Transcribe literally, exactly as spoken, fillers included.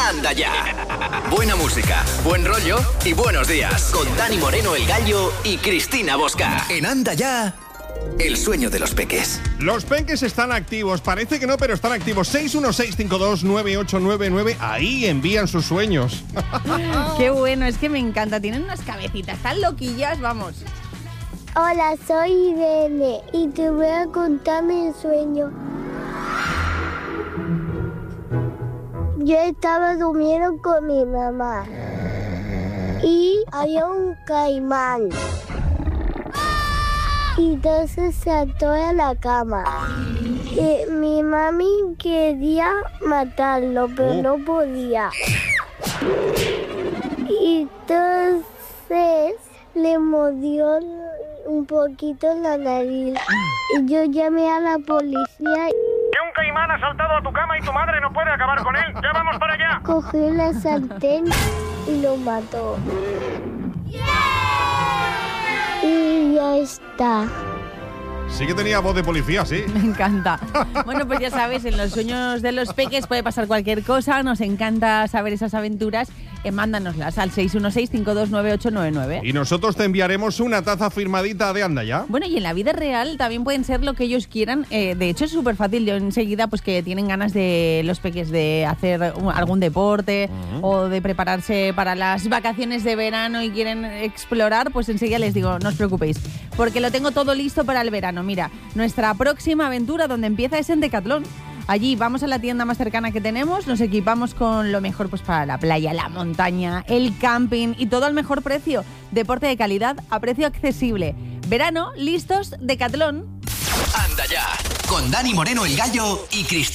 Anda Ya. Buena música, buen rollo y buenos días. Con Dani Moreno, el Gallo, y Cristina Bosca. En Anda Ya, el sueño de los peques. Los peques están activos. Parece que no, pero están activos. seis uno seis cinco dos nueve ocho nueve nueve. Ahí envían sus sueños. Qué bueno, es que me encanta. Tienen unas cabecitas tan loquillas, vamos. Hola, soy Irene y te voy a contar mi sueño. Yo estaba durmiendo con mi mamá y había un caimán. Y entonces saltó a la cama. Y mi mami quería matarlo, pero oh. no podía. Y entonces le mordió un poquito la nariz. Y yo llamé a la policía. Que un caimán ha saltado a tu cama y tu madre no puede acabar con él. ¡Ya vamos para allá! Cogió la sartén y lo mató. Y ya está. Sí que tenía voz de policía, sí. Me encanta. Bueno, pues ya sabes, en los sueños de los peques puede pasar cualquier cosa. Nos encanta saber esas aventuras. Eh, mándanoslas al seis uno seis cinco dos nueve ocho nueve nueve. Y nosotros te enviaremos una taza firmadita de Anda Ya. Bueno, y en la vida real también pueden ser lo que ellos quieran. Eh, de hecho, es súper fácil. Yo enseguida, pues que tienen ganas de los peques de hacer un, algún deporte uh-huh. o de prepararse para las vacaciones de verano y quieren explorar, pues enseguida les digo, no os preocupéis, porque lo tengo todo listo para el verano. Mira, nuestra próxima aventura donde empieza es en Decathlon. Allí vamos a la tienda más cercana que tenemos, nos equipamos con lo mejor pues para la playa, la montaña, el camping y todo al mejor precio. Deporte de calidad a precio accesible. Verano, listos, Decathlon. Anda Ya, con Dani Moreno, el Gallo, y Cristina.